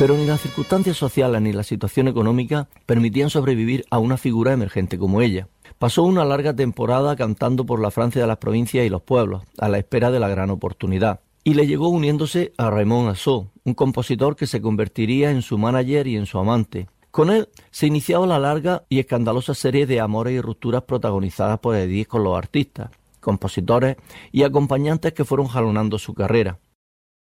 Pero ni las circunstancias sociales ni la situación económica permitían sobrevivir a una figura emergente como ella. Pasó una larga temporada cantando por la Francia de las provincias y los pueblos, a la espera de la gran oportunidad. Y le llegó uniéndose a Raymond Assou, un compositor que se convertiría en su manager y en su amante. Con él se iniciaba la larga y escandalosa serie de amores y rupturas protagonizadas por Edith con los artistas, compositores y acompañantes que fueron jalonando su carrera.